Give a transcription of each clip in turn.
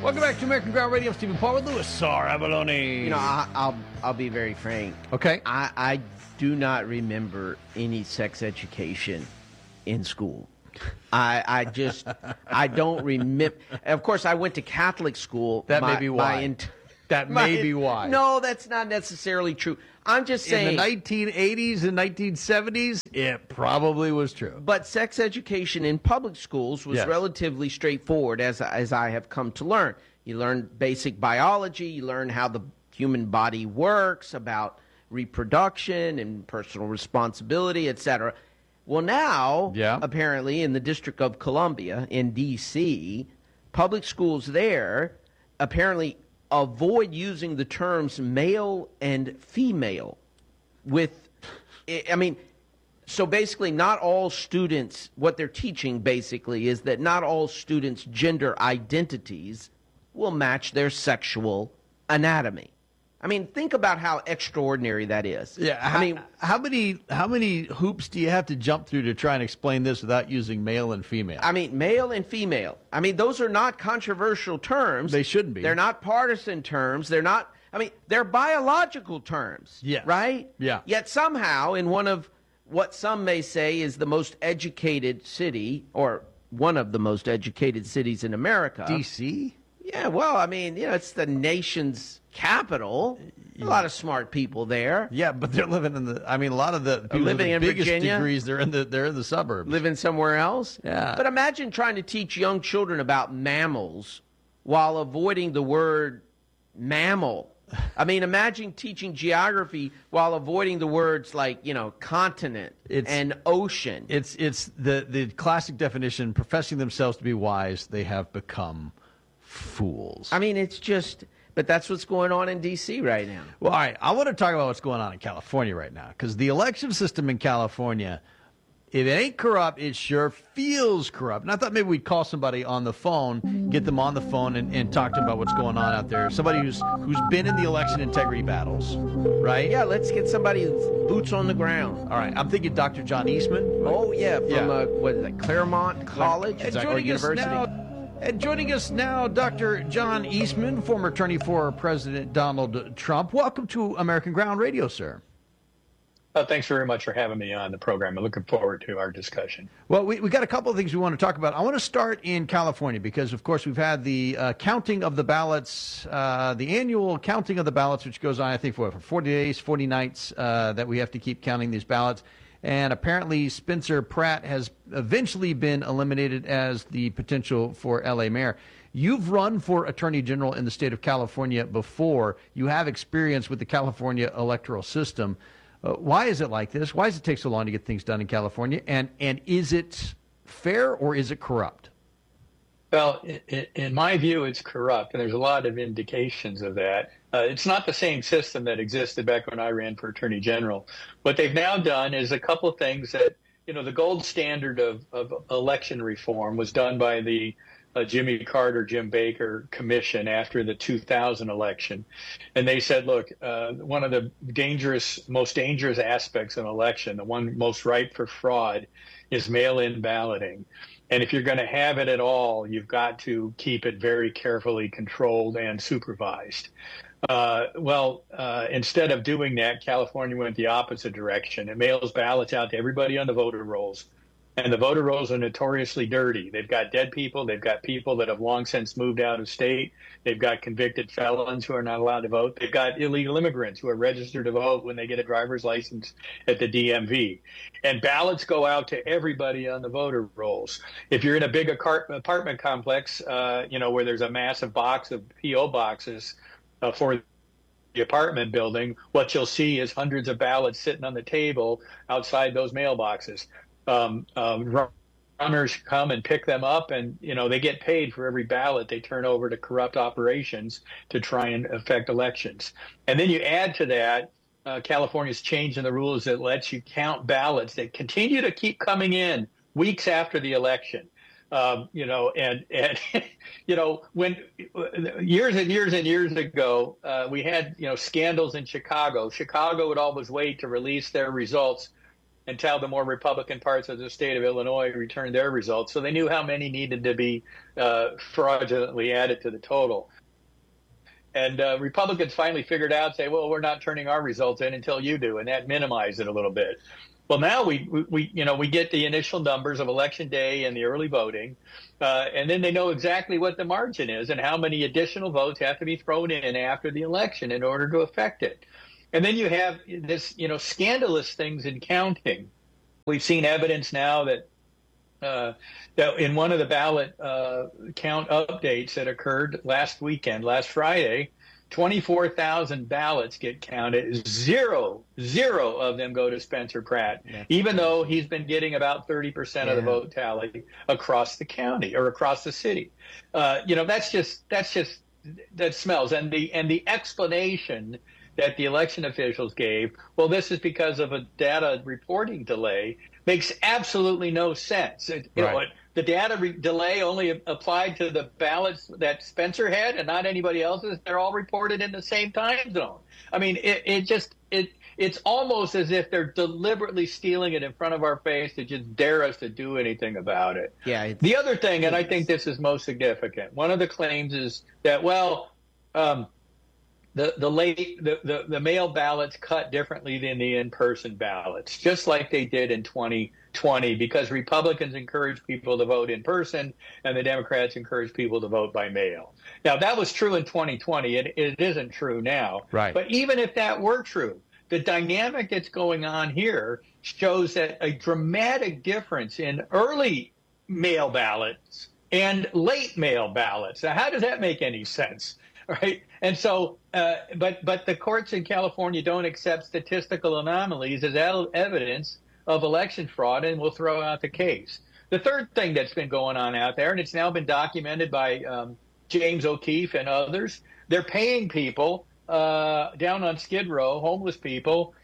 Welcome back to American Ground Radio. Stephen Paul with Louis Sar Abalone. You know, I'll be very frank. Okay. I do not remember any sex education in school. I don't remember. Of course, I went to Catholic school. That may be why. That may be why. No, that's not necessarily true. I'm just saying. In the 1980s and 1970s, it probably was true. But sex education in public schools was relatively straightforward, as I have come to learn. You learn basic biology. You learn how the human body works, about reproduction and personal responsibility, etc. Well, now, apparently, in the District of Columbia, in D.C., public schools there apparently avoid using the terms male and female so basically not all students, what they're teaching basically is that not all students' gender identities will match their sexual anatomy. I mean, think about how extraordinary that is. Yeah, how many hoops do you have to jump through to try and explain this without using male and female? I mean, male and female. I mean, those are not controversial terms. They shouldn't be. They're not partisan terms. They're not. I mean, they're biological terms. Yes. Right? Yeah. Yet somehow, in one of what some may say is the most educated city, or one of the most educated cities in America, D.C. Yeah, well, I mean, it's the nation's capital. A lot of smart people there. Yeah, but they're living in a lot of the people living with the in biggest Virginia, degrees, they're in the suburbs. Living somewhere else. Yeah. But imagine trying to teach young children about mammals while avoiding the word mammal. I mean, imagine teaching geography while avoiding the words like, continent and ocean. It's the classic definition, professing themselves to be wise, they have become fools. I mean, it's just, but that's what's going on in D.C. right now. Well, all right, I want to talk about what's going on in California right now, because the election system in California, if it ain't corrupt, it sure feels corrupt. And I thought maybe we'd call somebody on the phone, get them on the phone and talk to them about what's going on out there. Somebody who's been in the election integrity battles, right? Yeah, let's get somebody boots on the ground. All right, I'm thinking Dr. John Eastman. Oh, yeah, from, what is it, Claremont College or University? And joining us now, Dr. John Eastman, former attorney for President Donald Trump. Welcome to American Ground Radio, sir. Thanks very much for having me on the program. I'm looking forward to our discussion. Well, we got a couple of things we want to talk about. I want to start in California because, of course, we've had the counting of the ballots, the annual counting of the ballots, which goes on, I think, for 40 days, 40 nights that we have to keep counting these ballots. And apparently Spencer Pratt has eventually been eliminated as the potential for L.A. mayor. You've run for attorney general in the state of California before. You have experience with the California electoral system. Why is it like this? Why does it take so long to get things done in California? And is it fair or is it corrupt? Well, in my view, it's corrupt, and there's a lot of indications of that. It's not the same system that existed back when I ran for attorney general. What they've now done is a couple of things that, the gold standard of election reform was done by the Jimmy Carter, Jim Baker Commission after the 2000 election. And they said, look, one of the most dangerous aspects of an election, the one most ripe for fraud, is mail-in balloting. And if you're going to have it at all, you've got to keep it very carefully controlled and supervised. Instead of doing that, California went the opposite direction. It mails ballots out to everybody on the voter rolls. And the voter rolls are notoriously dirty. They've got dead people. They've got people that have long since moved out of state. They've got convicted felons who are not allowed to vote. They've got illegal immigrants who are registered to vote when they get a driver's license at the DMV. And ballots go out to everybody on the voter rolls. If you're in a big apartment complex, where there's a massive box of P.O. boxes for the apartment building, what you'll see is hundreds of ballots sitting on the table outside those mailboxes. Runners come and pick them up, and they get paid for every ballot they turn over to corrupt operations to try and affect elections. And then you add to that, California's changing the rules that lets you count ballots that continue to keep coming in weeks after the election. When years and years and years ago, we had scandals in Chicago. Chicago would always wait to release their results until the more Republican parts of the state of Illinois returned their results. So they knew how many needed to be fraudulently added to the total. And Republicans finally figured out, say, well, we're not turning our results in until you do, and that minimized it a little bit. Well, now we get the initial numbers of Election Day and the early voting, and then they know exactly what the margin is and how many additional votes have to be thrown in after the election in order to affect it. And then you have this, scandalous things in counting. We've seen evidence now that in one of the ballot count updates that occurred last Friday, 24,000 ballots get counted. Zero of them go to Spencer Pratt, even though he's been getting about 30% of the vote tally across the county or across the city. That smells. And the explanation that the election officials gave, well, this is because of a data reporting delay, makes absolutely no sense. The data delay only applied to the ballots that Spencer had and not anybody else's. They're all reported in the same time zone. I mean, it's almost as if they're deliberately stealing it in front of our face to just dare us to do anything about it. Yeah. The other thing, and I think this is most significant, one of the claims is that, the mail ballots cut differently than the in-person ballots, just like they did in 2020, because Republicans encouraged people to vote in person and the Democrats encouraged people to vote by mail. Now, that was true in 2020. It isn't true now. Right. But even if that were true, the dynamic that's going on here shows that a dramatic difference in early mail ballots and late mail ballots. Now, how does that make any sense? Right. And so, but the courts in California don't accept statistical anomalies as evidence of election fraud and will throw out the case. The third thing that's been going on out there, and it's now been documented by James O'Keefe and others, they're paying people down on Skid Row, homeless people,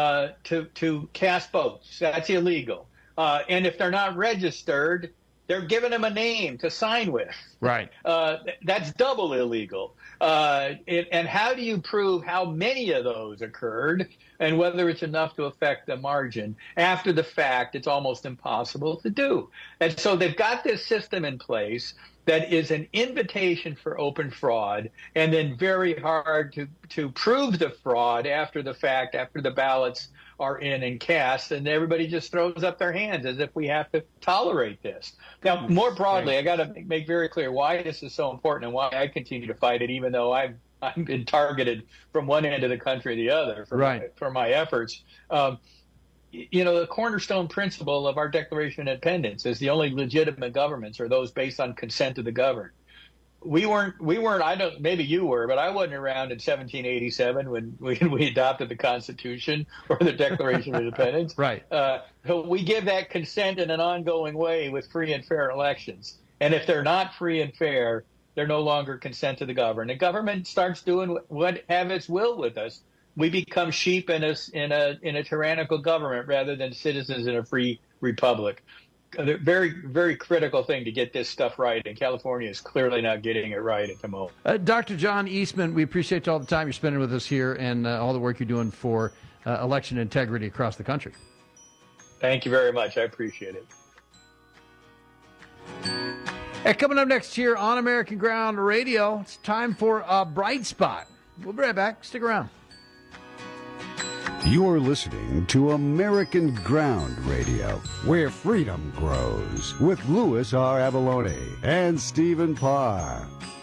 to cast votes. That's illegal. And if they're not registered, they're giving them a name to sign with. Right. That's double illegal. And how do you prove how many of those occurred and whether it's enough to affect the margin? After the fact, it's almost impossible to do. And so they've got this system in place that is an invitation for open fraud and then very hard to prove the fraud after the fact, after the ballots are in and cast, and everybody just throws up their hands as if we have to tolerate this. Now, more broadly, I got to make very clear why this is so important and why I continue to fight it, even though I've been targeted from one end of the country to the other for my efforts. The cornerstone principle of our Declaration of Independence is the only legitimate governments are those based on consent of the governed. We weren't, maybe you were, but I wasn't around in 1787 when we adopted the Constitution or the Declaration of Independence. Right. We give that consent in an ongoing way with free and fair elections. And if they're not free and fair, they're no longer consent to the governed. The government starts doing what have its will with us. We become sheep in a tyrannical government rather than citizens in a free republic. A very, very critical thing to get this stuff right, and California is clearly not getting it right at the moment. Dr. John Eastman, we appreciate all the time you're spending with us here and all the work you're doing for election integrity across the country. Thank you very much. I appreciate it. Hey, coming up next here on American Ground Radio, it's time for a Bright Spot. We'll be right back. Stick around. You're listening to American Ground Radio, where freedom grows, with Louis R. Avalone and Stephen Parr.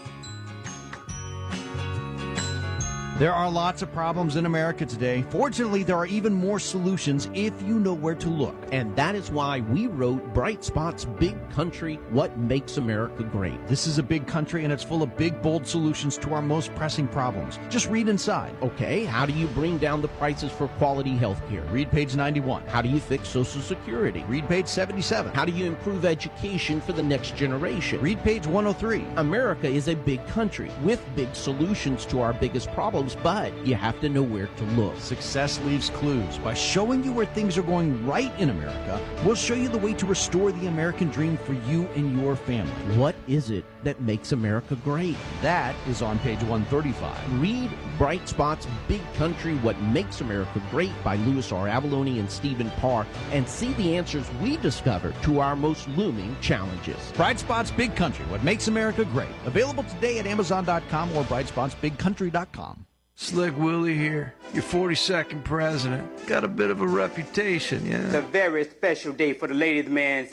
There are lots of problems in America today. Fortunately, there are even more solutions if you know where to look. And that is why we wrote Bright Spot's Big Country, What Makes America Great. This is a big country, and it's full of big, bold solutions to our most pressing problems. Just read inside. Okay, how do you bring down the prices for quality health care? Read page 91. How do you fix Social Security? Read page 77. How do you improve education for the next generation? Read page 103. America is a big country with big solutions to our biggest problems, but you have to know where to look. Success leaves clues. By showing you where things are going right in America, we'll show you the way to restore the American dream for you and your family. What is it that makes America great? That is on page 135. Read Bright Spot's Big Country, What Makes America Great by Louis R. Avallone and Stephen Parr, and see the answers we discovered to our most looming challenges. Bright Spot's Big Country, What Makes America Great. Available today at Amazon.com or BrightSpotsBigCountry.com. Slick Willie here, your 42nd president. Got a bit of a reputation, yeah? It's a very special day for the ladies' man.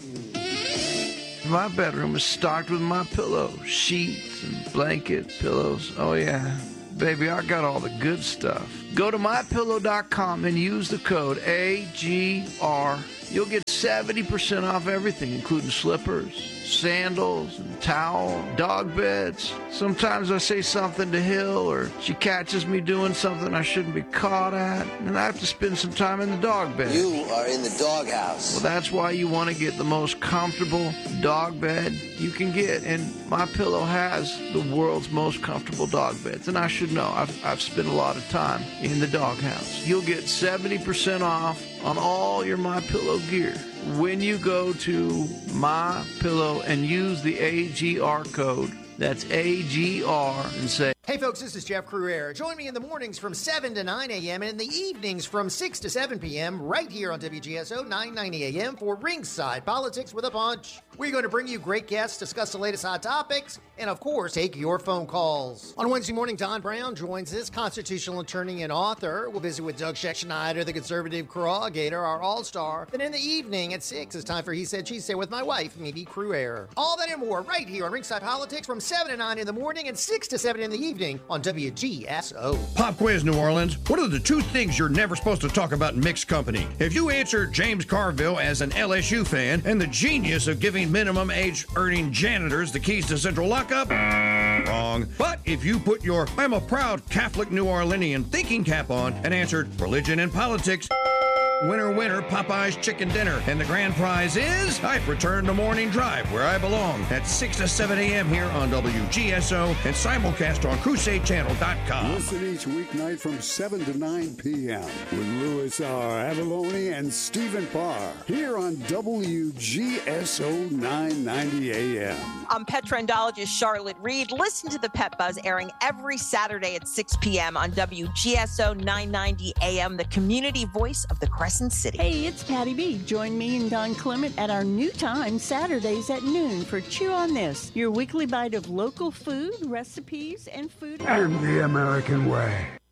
My bedroom is stocked with my pillows, sheets and blankets, pillows. Oh, yeah. Baby, I got all the good stuff. Go to MyPillow.com and use the code AGR. You'll get 70% off everything, including slippers, sandals, and towel, dog beds. Sometimes I say something to Hill, or she catches me doing something I shouldn't be caught at, and I have to spend some time in the dog bed. You are in the doghouse. Well, that's why you want to get the most comfortable dog bed you can get, and MyPillow has the world's most comfortable dog beds, and I should know. I've spent a lot of time in the doghouse. You'll get 70% off on all your MyPillow gear when you go to MyPillow and use the AGR code. That's AGR and say, hey folks, this is Jeff Cruere. Join me in the mornings from 7 to 9 a.m. and in the evenings from 6 to 7 p.m. right here on WGSO 990 a.m. for Ringside Politics with a Punch. We're going to bring you great guests, discuss the latest hot topics, and of course, take your phone calls. On Wednesday morning, Don Brown joins us, constitutional attorney and author. We'll visit with Doug Scheck-Schneider, the conservative corrugator, our all-star. Then in the evening at 6, it's time for He Said, She Said with my wife, Mimi Cruere. All that and more right here on Ringside Politics from 7 to 9 in the morning and 6 to 7 in the evening on WGSO. Pop quiz, New Orleans. What are the two things you're never supposed to talk about in mixed company? If you answered James Carville as an LSU fan and the genius of giving minimum age earning janitors the keys to central lockup, wrong. But if you put your I'm a proud Catholic New Orleanian thinking cap on and answered religion and politics, winner, winner, Popeye's chicken dinner. And the grand prize is I've returned to Morning Drive, where I belong, at 6 to 7 a.m. here on WGSO and simulcast on CrusadeChannel.com. Listen each weeknight from 7 to 9 p.m. with Louis R. Avallone and Stephen Parr here on WGSO 990 a.m. I'm pet trendologist Charlotte Reed. Listen to the Pet Buzz airing every Saturday at 6 p.m. on WGSO 990 a.m., the community voice of the Crescent City. Hey, it's Patty B. Join me and Don Clement at our new time, Saturdays at noon, for Chew on This, your weekly bite of local food, recipes, and food. And the American way.